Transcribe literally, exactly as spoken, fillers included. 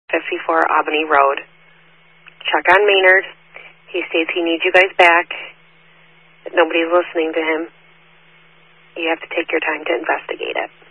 fifty-four Albany Road. Check on Maynard. He states he needs you guys back. Nobody's listening to him. You have to take your time to investigate it.